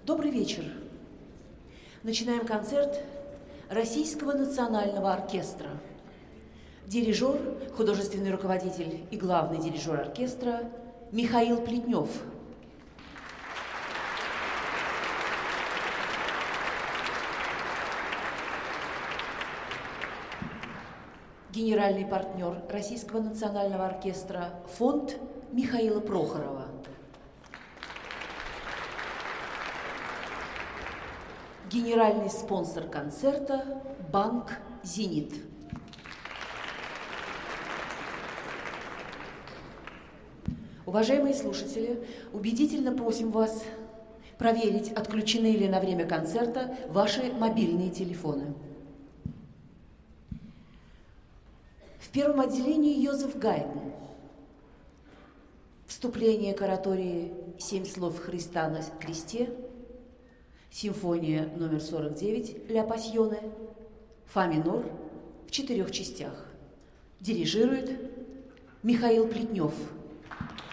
Добрый вечер. Начинаем концерт Российского национального оркестра. Дирижер, художественный руководитель и главный дирижер оркестра Михаил Плетнев. Генеральный партнер Российского национального оркестра фонд Михаила Прохорова. Генеральный спонсор концерта банк «Зенит». Уважаемые слушатели, убедительно просим вас проверить, отключены ли на время концерта ваши мобильные телефоны. В первом отделении Йозеф Гайдн. Вступление к оратории «Семь слов Христа на кресте», симфония номер 49 «Ля Пассионе», фа минор в 4 частях. Дирижирует Михаил Плетнев.